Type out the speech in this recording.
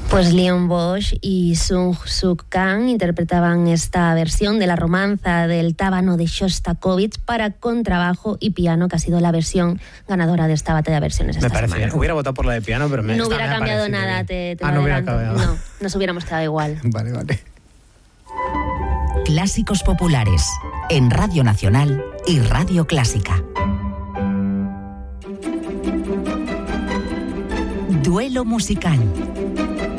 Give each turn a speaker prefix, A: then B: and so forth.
A: Pues Leon Bosch y Sung Suk Kang interpretaban esta versión de la romanza del Tábano de Shostakovich para contrabajo y piano, que ha sido la versión ganadora de esta batalla de versiones esta semana. Me parece bien.
B: Hubiera votado por la de piano, pero
A: no hubiera cambiado nada.
B: No hubiera cambiado.
A: No, nos hubiéramos quedado igual.
B: Vale.
C: Clásicos populares en Radio Nacional y Radio Clásica. Duelo musical.